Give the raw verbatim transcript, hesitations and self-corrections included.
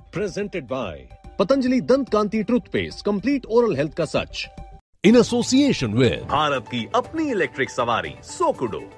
Presented by Patanjali Dant Kanti Toothpaste, complete oral health का सच. In association with Bharat की अपनी electric सवारी सोकुडो,